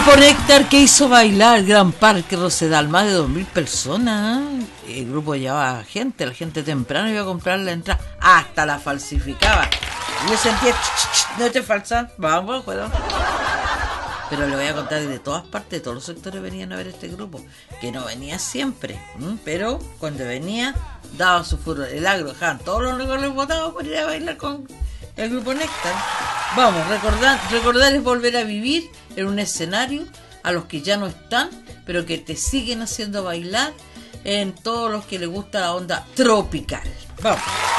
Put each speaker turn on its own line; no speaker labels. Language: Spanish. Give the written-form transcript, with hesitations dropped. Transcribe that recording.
grupo Néctar que hizo bailar el Gran Parque Rosedal, más de 2000 personas. El grupo llevaba gente, la gente temprano iba a comprar la entrada, hasta la falsificaba. Yo sentía, no te falsan, vamos, cuidado. Pero le voy a contar que de todas partes, de todos los sectores venían a ver este grupo, que no venía siempre, pero cuando venía, daba su furor. El agro, dejaban todos los regalos botados por ir a bailar con el grupo Néctar. Vamos, recordar es volver a vivir en un escenario a los que ya no están, pero que te siguen haciendo bailar, en todos los que les gusta la onda tropical. Vamos.